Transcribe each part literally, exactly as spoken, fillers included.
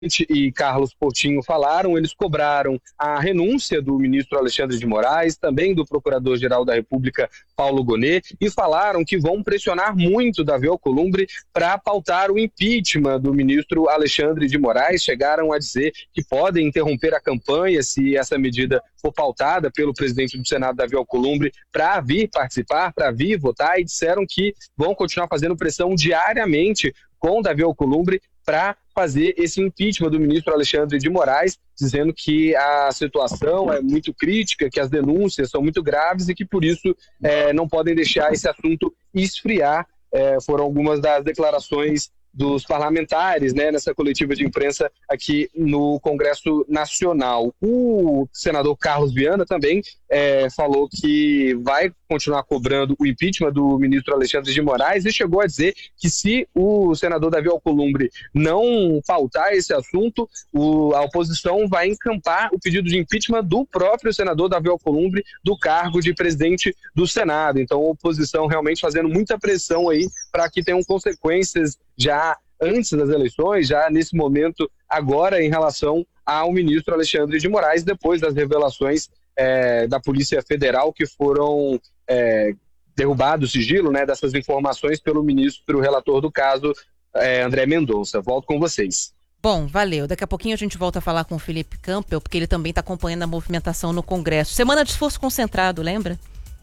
e Carlos Portinho falaram, eles cobraram a renúncia do ministro Alexandre de Moraes, também do Procurador-Geral da República, Paulo Gonet, e falaram que vão pressionar muito Davi Alcolumbre para pautar o impeachment do ministro Alexandre de Moraes. Chegaram a dizer que podem interromper a campanha se essa medida for pautada pelo presidente do Senado, Davi Alcolumbre, para vir participar, para vir votar, e disseram que vão continuar fazendo pressão diariamente com Davi Alcolumbre para fazer esse impeachment do ministro Alexandre de Moraes, dizendo que a situação é muito crítica, que as denúncias são muito graves e que, por isso, é, não podem deixar esse assunto esfriar. É, foram algumas das declarações dos parlamentares, né, nessa coletiva de imprensa aqui no Congresso Nacional. O senador Carlos Viana também é, falou que vai continuar cobrando o impeachment do ministro Alexandre de Moraes e chegou a dizer que se o senador Davi Alcolumbre não pautar esse assunto, o, a oposição vai encampar o pedido de impeachment do próprio senador Davi Alcolumbre do cargo de presidente do Senado. Então a oposição realmente fazendo muita pressão aí para que tenham consequências já antes das eleições, já nesse momento agora, em relação ao ministro Alexandre de Moraes, depois das revelações é, da Polícia Federal que foram é, derrubado o sigilo, né, dessas informações pelo ministro relator do caso, é, André Mendonça. Volto com vocês. Bom, valeu. Daqui a pouquinho a gente volta a falar com o Felipe Campbell, porque ele também está acompanhando a movimentação no Congresso. Semana de esforço concentrado, lembra?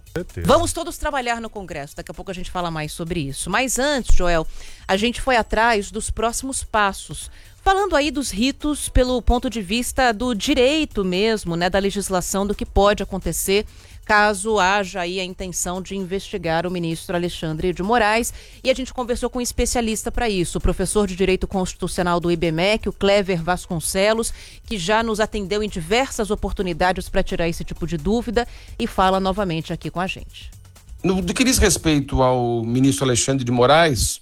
Vamos todos trabalhar no Congresso, daqui a pouco a gente fala mais sobre isso. Mas antes, Joel, a gente foi atrás dos próximos passos, falando aí dos ritos pelo ponto de vista do direito mesmo, né, da legislação, do que pode acontecer caso haja aí a intenção de investigar o ministro Alexandre de Moraes. E a gente conversou com um especialista para isso, o professor de Direito Constitucional do I B M E C, o Clever Vasconcelos, que já nos atendeu em diversas oportunidades para tirar esse tipo de dúvida e fala novamente aqui com a gente. No do que diz respeito ao ministro Alexandre de Moraes,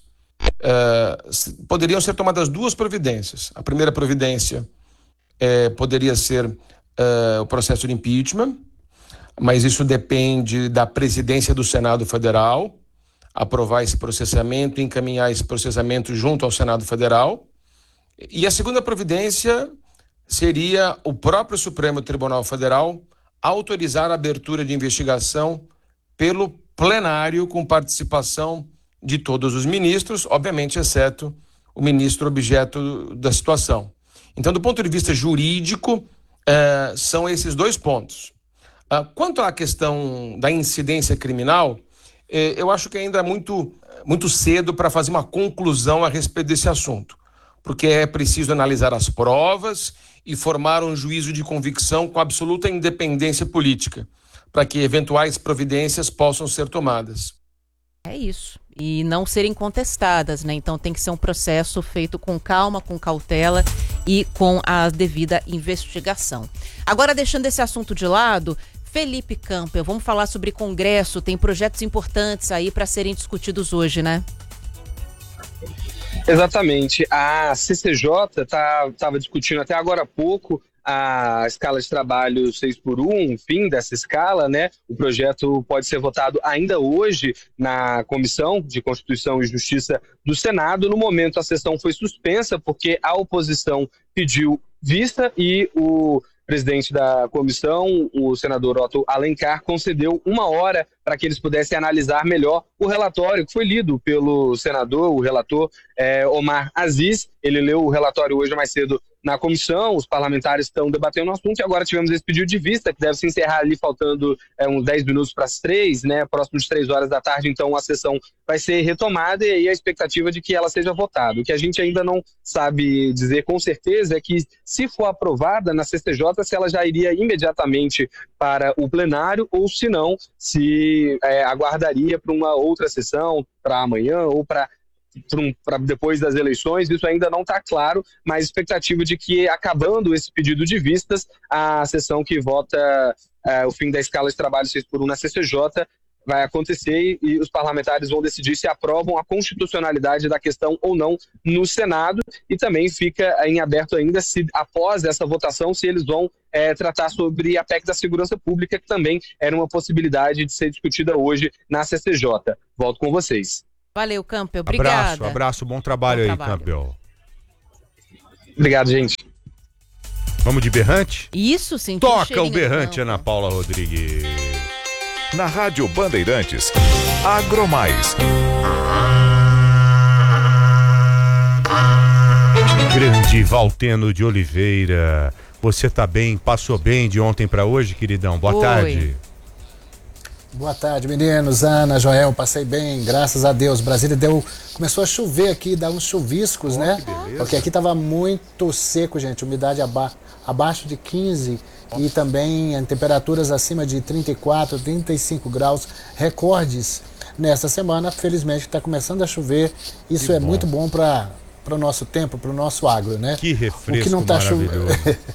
uh, poderiam ser tomadas duas providências. A primeira providência uh, poderia ser uh, o processo de impeachment, mas isso depende da presidência do Senado Federal, aprovar esse processamento, encaminhar esse processamento junto ao Senado Federal. E a segunda providência seria o próprio Supremo Tribunal Federal autorizar a abertura de investigação pelo plenário com participação de todos os ministros, obviamente exceto o ministro objeto da situação. Então, do ponto de vista jurídico, eh, são esses dois pontos. Uh, quanto à questão da incidência criminal, eh, eu acho que ainda é muito, muito cedo para fazer uma conclusão a respeito desse assunto, porque é preciso analisar as provas e formar um juízo de convicção com absoluta independência política, para que eventuais providências possam ser tomadas. É isso. E não serem contestadas, né? Então tem que ser um processo feito com calma, com cautela e com a devida investigação. Agora, deixando esse assunto de lado, Felipe Campbell, vamos falar sobre Congresso. Tem projetos importantes aí para serem discutidos hoje, né? Exatamente. A C C J estava tá, discutindo até agora há pouco a escala de trabalho seis por um, o fim dessa escala, né? O projeto pode ser votado ainda hoje na Comissão de Constituição e Justiça do Senado. No momento, a sessão foi suspensa porque a oposição pediu vista e o presidente da comissão, o senador Otto Alencar, concedeu uma hora para que eles pudessem analisar melhor o relatório que foi lido pelo senador, o relator é, Omar Aziz. Ele leu o relatório hoje mais cedo na comissão, os parlamentares estão debatendo o assunto e agora tivemos esse pedido de vista, que deve se encerrar ali faltando é, uns dez minutos para as três, né, próximo de três horas da tarde, então a sessão vai ser retomada e aí a expectativa de que ela seja votada. O que a gente ainda não sabe dizer com certeza é que, se for aprovada na C C J, se ela já iria imediatamente para o plenário ou, se não, se é, aguardaria para uma outra sessão, para amanhã ou para para depois das eleições. Isso ainda não está claro, mas expectativa de que, acabando esse pedido de vistas, a sessão que vota é, o fim da escala de trabalho seis por um na C C J vai acontecer e os parlamentares vão decidir se aprovam a constitucionalidade da questão ou não no Senado, e também fica em aberto ainda se, após essa votação, se eles vão é, tratar sobre a P E C da Segurança Pública, que também era uma possibilidade de ser discutida hoje na C C J. Volto com vocês. Valeu, Campbell. Obrigada. Abraço, abraço. Bom trabalho, bom aí, trabalho. Campbell. Obrigado, gente. Vamos de berrante? Isso, sim. Toca o berrante, Ana Paula Rodrigues. Na Rádio Bandeirantes, Agromais. Grande Valteno de Oliveira. Você tá bem? Passou bem de ontem para hoje, queridão? Boa Oi. tarde. Boa tarde, meninos. Ana, Joel, passei bem, graças a Deus. Brasília deu, começou a chover aqui, dar uns chuviscos, oh, né? Porque aqui tava muito seco, gente, umidade aba abaixo de quinze e também em temperaturas acima de trinta e quatro, trinta e cinco graus, recordes nessa semana. Felizmente está começando a chover. Isso que é bom. Muito bom para para o nosso tempo, para o nosso agro, né? Que refresco o que não tá maravilhoso.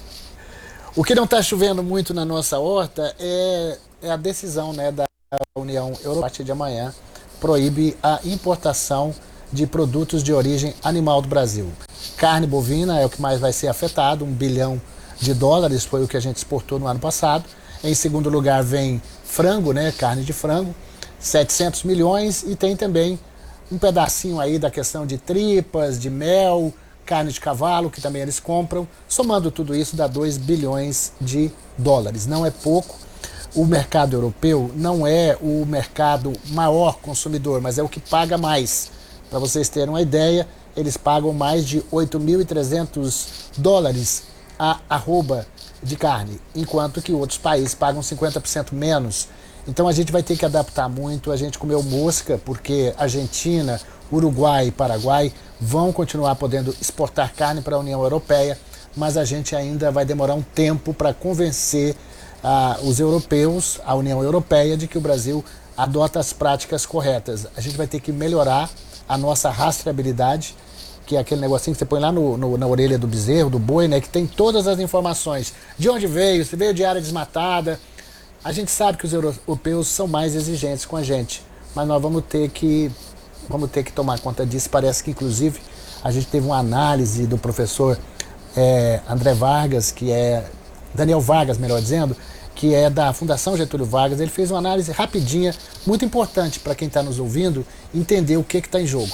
O que não está chovendo muito na nossa horta é, é a decisão, né, da União Europeia, a partir de amanhã, proíbe a importação de produtos de origem animal do Brasil. Carne bovina é o que mais vai ser afetado, um bilhão de dólares foi o que a gente exportou no ano passado. Em segundo lugar vem frango, né, carne de frango, setecentos milhões, e tem também um pedacinho aí da questão de tripas, de mel, carne de cavalo, que também eles compram. Somando tudo isso dá dois bilhões de dólares. Não é pouco. O mercado europeu não é o mercado maior consumidor, mas é o que paga mais. Para vocês terem uma ideia, eles pagam mais de oito mil e trezentos dólares a arroba de carne, enquanto que outros países pagam cinquenta por cento menos. Então a gente vai ter que adaptar muito. A gente comeu mosca porque Argentina, Uruguai e Paraguai vão continuar podendo exportar carne para a União Europeia, mas a gente ainda vai demorar um tempo para convencer uh, os europeus, a União Europeia, de que o Brasil adota as práticas corretas. A gente vai ter que melhorar a nossa rastreabilidade, que é aquele negocinho que você põe lá no, no, na orelha do bezerro, do boi, né, que tem todas as informações. De onde veio, se veio de área desmatada. A gente sabe que os europeus são mais exigentes com a gente, mas nós vamos ter que, vamos ter que tomar conta disso. Parece que, inclusive, a gente teve uma análise do professor é, André Vargas, que é... Daniel Vargas, melhor dizendo, que é da Fundação Getúlio Vargas. Ele fez uma análise rapidinha, muito importante para quem está nos ouvindo entender o que está em jogo.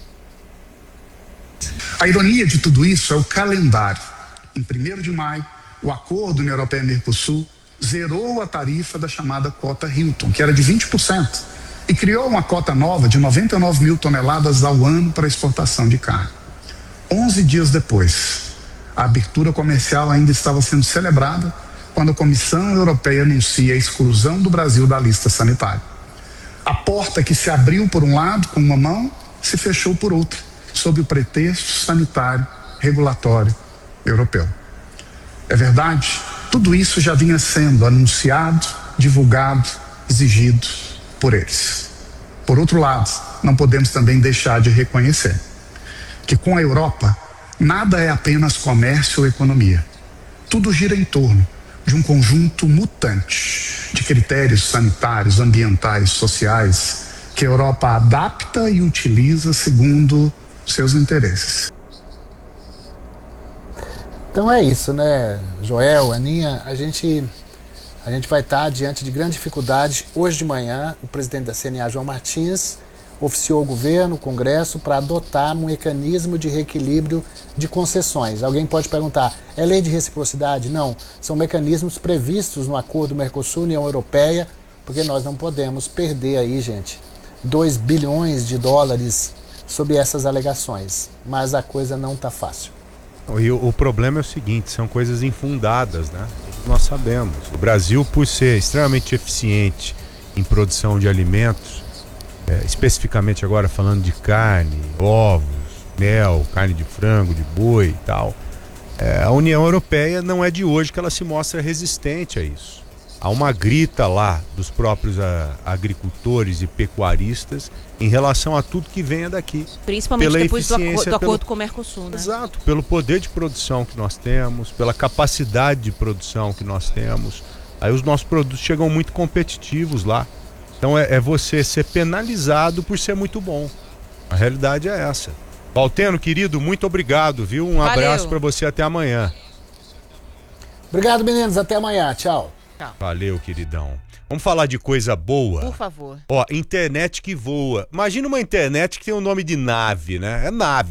A ironia de tudo isso é o calendário. Em primeiro de maio, o acordo União Europeia-Mercosul zerou a tarifa da chamada cota Hilton, que era de vinte por cento, e criou uma cota nova de noventa e nove mil toneladas ao ano para exportação de carne. Onze dias depois, a abertura comercial ainda estava sendo celebrada quando a Comissão Europeia anuncia a exclusão do Brasil da lista sanitária. A porta que se abriu por um lado com uma mão, se fechou por outra, sob o pretexto sanitário regulatório europeu. É verdade, tudo isso já vinha sendo anunciado, divulgado, exigido por eles. Por outro lado, não podemos também deixar de reconhecer que com a Europa, nada é apenas comércio ou economia. Tudo gira em torno de um conjunto mutante de critérios sanitários, ambientais, sociais, que a Europa adapta e utiliza segundo seus interesses. Então é isso, né, Joel, Aninha, a gente, a gente vai estar diante de grande dificuldade. Hoje de manhã, o presidente da C N A, João Martins, oficiou o governo, o Congresso, para adotar um mecanismo de reequilíbrio de concessões. Alguém pode perguntar, é lei de reciprocidade? Não, são mecanismos previstos no acordo Mercosul-União Europeia, porque nós não podemos perder aí, gente, dois bilhões de dólares sob essas alegações. Mas a coisa não está fácil. E o, o problema é o seguinte, são coisas infundadas, né? Nós sabemos. O Brasil, por ser extremamente eficiente em produção de alimentos, é, especificamente agora falando de carne, ovos, mel, carne de frango, de boi e tal, é, a União Europeia não é de hoje que ela se mostra resistente a isso. Há uma grita lá dos próprios a, agricultores e pecuaristas em relação a tudo que venha daqui. Principalmente pela depois do, aco do pelo... acordo com o Mercosul, né? Exato, pelo poder de produção que nós temos, pela capacidade de produção que nós temos. Aí os nossos produtos chegam muito competitivos lá. Então é, é você ser penalizado por ser muito bom. A realidade é essa. Valteno, querido, muito obrigado, viu? Um Valeu. Abraço para você, até amanhã. Obrigado, meninos, até amanhã, tchau. Valeu, queridão. Vamos falar de coisa boa? Por favor. Ó, internet que voa. Imagina uma internet que tem o nome de nave, né? É nave.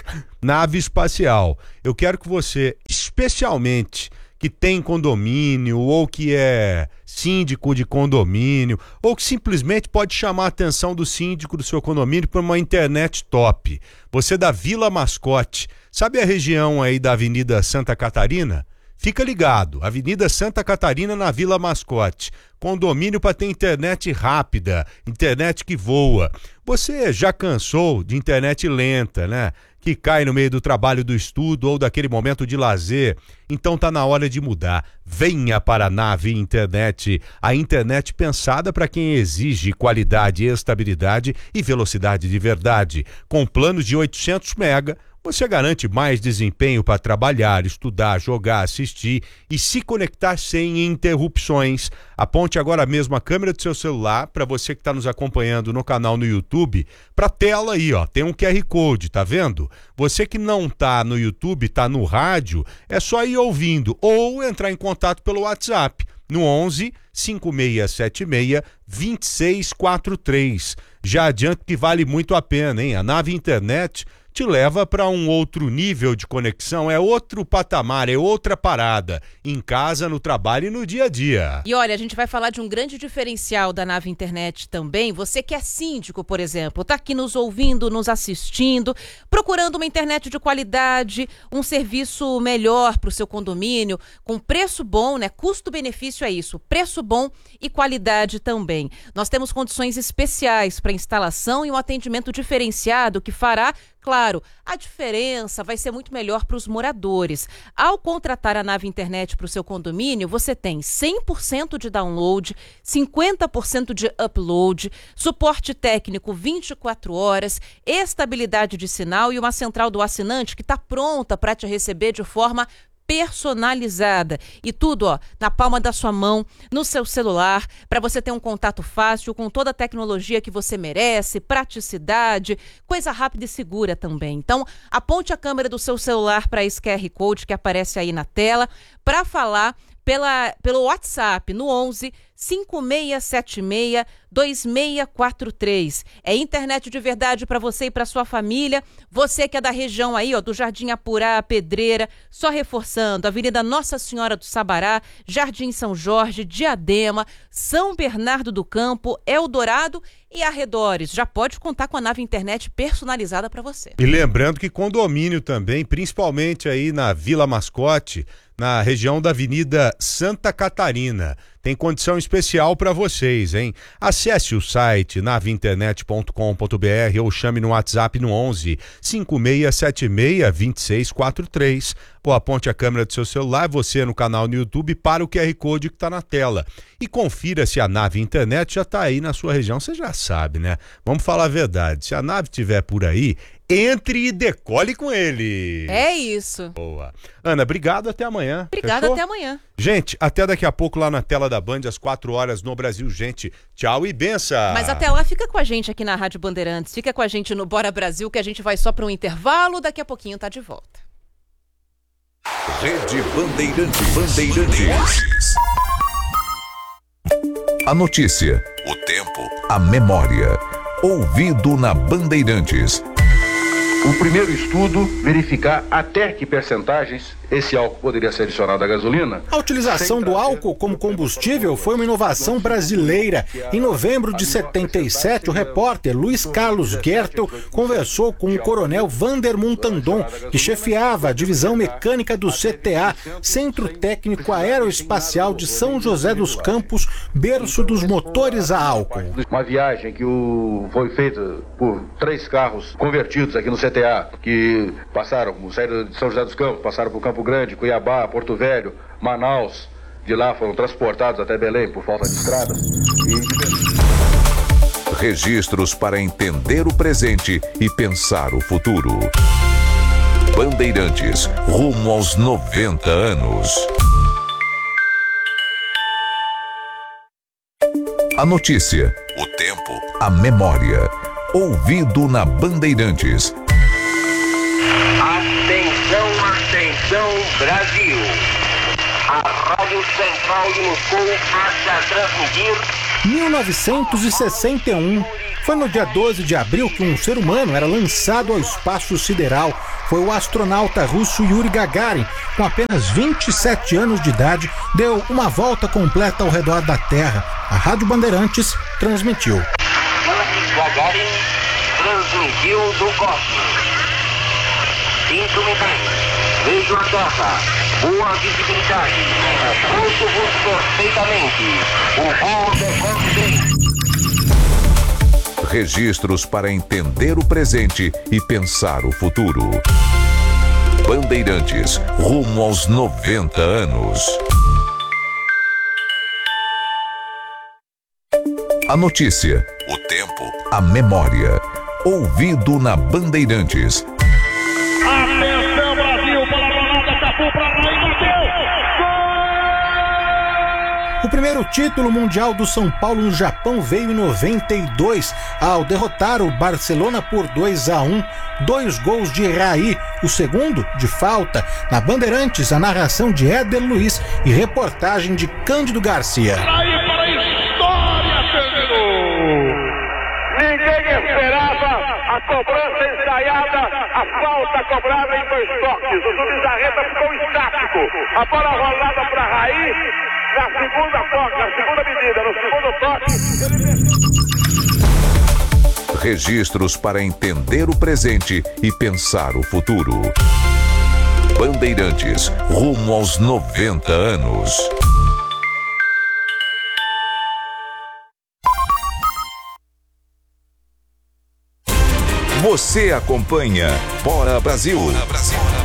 nave espacial. Eu quero que você, especialmente que tem condomínio ou que é síndico de condomínio ou que simplesmente pode chamar a atenção do síndico do seu condomínio por uma internet top. Você da Vila Mascote, sabe a região aí da Avenida Santa Catarina? Fica ligado, Avenida Santa Catarina na Vila Mascote. Condomínio para ter internet rápida, internet que voa. Você já cansou de internet lenta, né? Que cai no meio do trabalho, do estudo ou daquele momento de lazer. Então tá na hora de mudar. Venha para a Nave Internet, a internet pensada para quem exige qualidade, estabilidade e velocidade de verdade. Com planos de oitocentos mega, você garante mais desempenho para trabalhar, estudar, jogar, assistir e se conectar sem interrupções. Aponte agora mesmo a câmera do seu celular para você que está nos acompanhando no canal no YouTube, para a tela aí, ó, tem um Q R Code, tá vendo? Você que não tá no YouTube, tá no rádio, é só ir ouvindo ou entrar em contato pelo WhatsApp no onze, cinco seis sete seis, dois seis quatro três. Já adianto que vale muito a pena, hein? A Nave Internet te leva para um outro nível de conexão, é outro patamar, é outra parada, em casa, no trabalho e no dia a dia. E olha, a gente vai falar de um grande diferencial da Nave Internet também. Você que é síndico, por exemplo, tá aqui nos ouvindo, nos assistindo, procurando uma internet de qualidade, um serviço melhor para o seu condomínio, com preço bom, né? Custo-benefício é isso, preço bom e qualidade também. Nós temos condições especiais para instalação e um atendimento diferenciado que fará, claro, a diferença vai ser muito melhor para os moradores. Ao contratar a Nave Internet para o seu condomínio, você tem cem por cento de download, cinquenta por cento de upload, suporte técnico vinte e quatro horas, estabilidade de sinal e uma central do assinante que está pronta para te receber de forma personalizada. E tudo, ó, na palma da sua mão, no seu celular, para você ter um contato fácil com toda a tecnologia que você merece, praticidade, coisa rápida e segura também. Então, aponte a câmera do seu celular para esse Q R Code que aparece aí na tela, para falar pela, pelo WhatsApp no onze, cinco seis sete seis, dois seis quatro três. É internet de verdade para você e para sua família. Você que é da região aí, ó, do Jardim Apurá, Pedreira, só reforçando, Avenida Nossa Senhora do Sabará, Jardim São Jorge, Diadema, São Bernardo do Campo, Eldorado e arredores. Já pode contar com a Nave Internet personalizada para você. E lembrando que condomínio também, principalmente aí na Vila Mascote, na região da Avenida Santa Catarina. Tem condição especial para vocês, hein? Acesse o site nave internet ponto com ponto b r ou chame no WhatsApp no onze, cinco seis sete seis, dois seis quatro três. Ou aponte a câmera do seu celular, você no canal no YouTube, para o Q R Code que está na tela. E confira se a Nave Internet já está aí na sua região. Você já sabe, né? Vamos falar a verdade. Se a nave estiver por aí, entre e decole com ele. É isso. Boa. Ana, obrigado, até amanhã. Obrigada, Fechou? até amanhã. Gente, até daqui a pouco lá na tela da Band, às quatro horas no Brasil. Gente, tchau e benção. Mas até lá, fica com a gente aqui na Rádio Bandeirantes, fica com a gente no Bora Brasil, que a gente vai só para um intervalo, daqui a pouquinho tá de volta. Rede Bandeirantes. Bandeirantes. A notícia, o tempo, a memória. Ouvido na Bandeirantes. O primeiro estudo, verificar até que percentagens esse álcool poderia ser adicionado à gasolina. A utilização do álcool como combustível foi uma inovação brasileira. Em novembro de setenta e sete, o repórter Luiz Carlos Gertel conversou com o coronel Vander Montandon, que chefiava a divisão mecânica do C T A, Centro Técnico Aeroespacial de São José dos Campos, berço dos motores a álcool. Uma viagem que o... foi feita por três carros convertidos aqui no C T A, que passaram, saíram de São José dos Campos, passaram por Campo Grande, Cuiabá, Porto Velho, Manaus. De lá foram transportados até Belém por falta de estrada. E... Registros para entender o presente e pensar o futuro. Bandeirantes, rumo aos noventa anos. A notícia, o tempo, a memória. Ouvido na Bandeirantes. Atenção, atenção, Brasil. A Rádio Central de Moscou passa a transmitir... mil novecentos e sessenta e um. Foi no dia doze de abril que um ser humano era lançado ao espaço sideral. foi o astronauta russo Yuri Gagarin. Com apenas vinte e sete anos de idade, deu uma volta completa ao redor da Terra. A Rádio Bandeirantes transmitiu. Yuri Gagarin transmitiu do cosmos. Cinco minutos. Vejo a Terra. Boa visibilidade. Ouço-vos perfeitamente. O voo decorre bem. Registros para entender o presente e pensar o futuro. Bandeirantes, rumo aos noventa anos. A notícia, o tempo, a memória. Ouvido na Bandeirantes. Atenção, Brasil, bola rolada, Cafu pra lá e bateu! O primeiro título mundial do São Paulo no Japão veio em noventa e dois, ao derrotar o Barcelona por dois a um, dois gols de Raí, o segundo de falta. Na Bandeirantes, a narração de Éder Luiz e reportagem de Cândido Garcia. Raí para a história, terminou! Ninguém esperava a cobrança ensaiada, a falta cobrada em dois toques. O Zubizarreta ficou estático. A bola rolada para Raí. Na segunda toque, na segunda medida, no segundo toque. Registros para entender o presente e pensar o futuro. Bandeirantes, rumo aos noventa anos. Você acompanha Bora Brasil. Bora Brasil.